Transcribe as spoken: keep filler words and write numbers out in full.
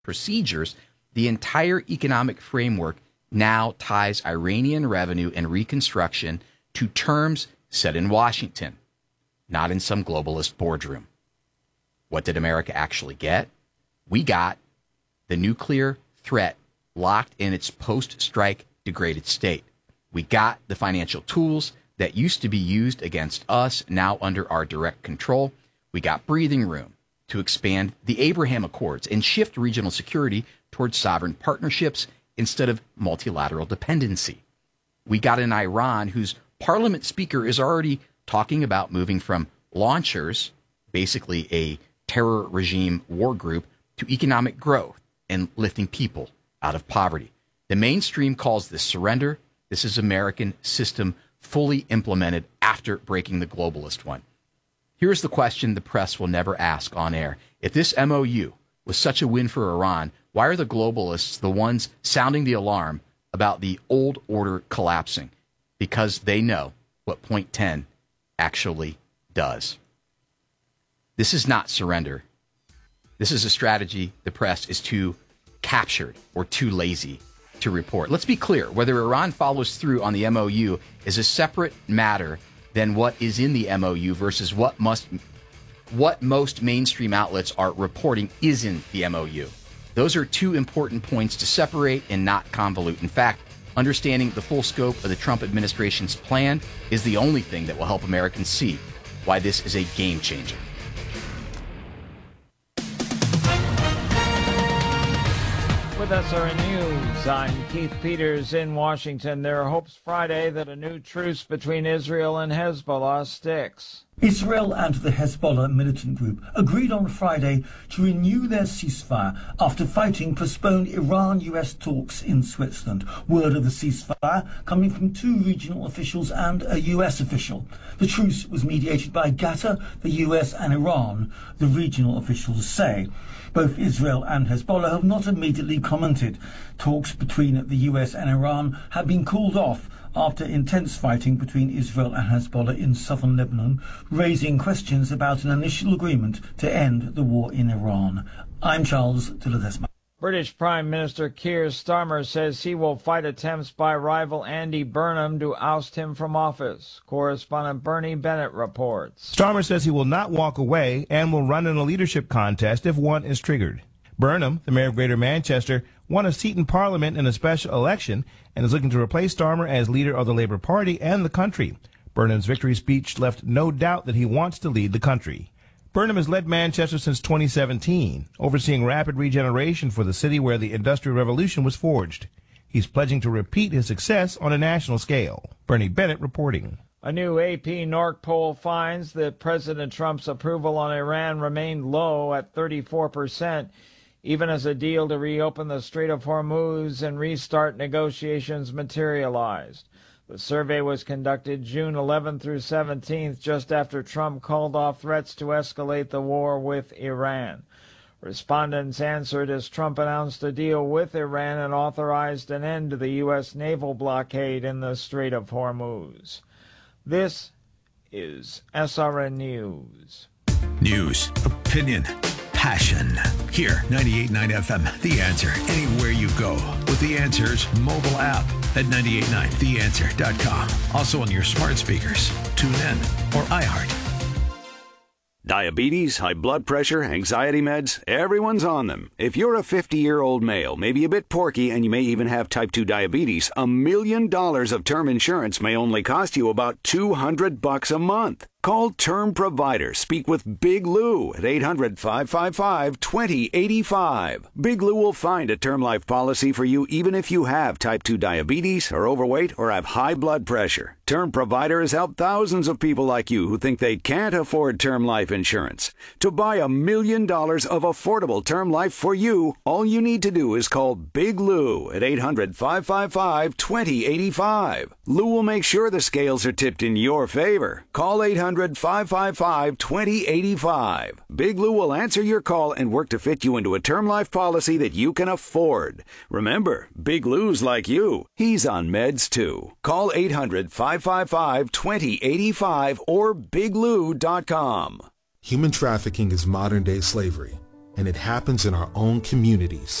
procedures, the entire economic framework now ties Iranian revenue and reconstruction to terms set in Washington, not in some globalist boardroom. What did America actually get? We got the nuclear threat locked in its post-strike degraded state. We got the financial tools that used to be used against us, now under our direct control. We got breathing room to expand the Abraham Accords and shift regional security towards sovereign partnerships instead of multilateral dependency. We got an Iran whose parliament speaker is already talking about moving from launchers, basically a terror regime war group, to economic growth and lifting people out of poverty. The mainstream calls this surrender. This is American system fully implemented after breaking the globalist one. Here's the question the press will never ask on air. If this M O U was such a win for Iran, why are the globalists the ones sounding the alarm about the old order collapsing? Because they know what Point ten actually does. This is not surrender. This is a strategy the press is too captured or too lazy to report. Let's be clear. Whether Iran follows through on the M O U is a separate matter than what is in the M O U versus what must, what most mainstream outlets are reporting is in the M O U. Those are two important points to separate and not convolute. In fact, understanding the full scope of the Trump administration's plan is the only thing that will help Americans see why this is a game changer. With S R N News, I'm Keith Peters in Washington. There are hopes Friday that a new truce between Israel and Hezbollah sticks. Israel and the Hezbollah militant group agreed on Friday to renew their ceasefire after fighting postponed Iran-U S talks in Switzerland. Word of the ceasefire coming from two regional officials and a U S official. The truce was mediated by Qatar, the U S and Iran, the regional officials say. Both Israel and Hezbollah have not immediately commented. Talks between the U S and Iran have been called off after intense fighting between Israel and Hezbollah in southern Lebanon, raising questions about an initial agreement to end the war in Iran. I'm Charles de Ledesma. British Prime Minister Keir Starmer says he will fight attempts by rival Andy Burnham to oust him from office. Correspondent Bernie Bennett reports. Starmer says he will not walk away and will run in a leadership contest if one is triggered. Burnham, the mayor of Greater Manchester, won a seat in Parliament in a special election and is looking to replace Starmer as leader of the Labour Party and the country. Burnham's victory speech left no doubt that he wants to lead the country. Burnham has led Manchester since twenty seventeen, overseeing rapid regeneration for the city where the Industrial Revolution was forged. He's pledging to repeat his success on a national scale. Bernie Bennett reporting. A new A P Norc poll finds that President Trump's approval on Iran remained low at thirty-four percent, even as a deal to reopen the Strait of Hormuz and restart negotiations materialized. The survey was conducted June eleventh through seventeenth, just after Trump called off threats to escalate the war with Iran. Respondents answered as Trump announced a deal with Iran and authorized an end to the U S naval blockade in the Strait of Hormuz. This is S R N News. News, opinion, passion. Here, ninety-eight point nine F M, The Answer, anywhere you go. With The Answer's mobile app at nine eight nine the answer dot com. Also on your smart speakers, TuneIn, or iHeart. Diabetes, high blood pressure, anxiety meds, everyone's on them. If you're a fifty-year-old male, maybe a bit porky, and you may even have type two diabetes, a million dollars of term insurance may only cost you about two hundred bucks a month. Call Term Provider. Speak with Big Lou at eight hundred, five five five, two zero eight five. Big Lou will find a term life policy for you even if you have type two diabetes, are overweight, or have high blood pressure. Term Provider has helped thousands of people like you who think they can't afford term life insurance. To buy a million dollars of affordable term life for you, all you need to do is call Big Lou at eight hundred, five five five, two zero eight five. Lou will make sure the scales are tipped in your favor. Call eight hundred, five five five, two zero eight five. Big Lou will answer your call and work to fit you into a term life policy that you can afford. Remember, Big Lou's like you. He's on meds too. Call eight hundred, five five five, two zero eight five or big lou dot com. Human trafficking is modern-day slavery, and it happens in our own communities.